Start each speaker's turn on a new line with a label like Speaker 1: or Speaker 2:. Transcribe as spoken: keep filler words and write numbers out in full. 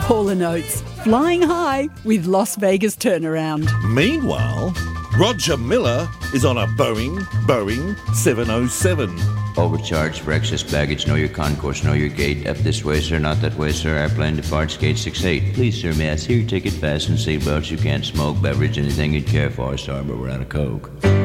Speaker 1: Hall and Oates, flying high with Las Vegas turnaround.
Speaker 2: Meanwhile, Roger Miller is on a Boeing, Boeing seven oh seven.
Speaker 3: Overcharged for excess baggage. Know your concourse, know your gate. Up this way, sir, not that way, sir. Airplane departs gate six eight. Please, sir, may I see your ticket? Fasten seatbelts. You can't smoke, beverage, anything you'd care for, sir, but we're out of Coke.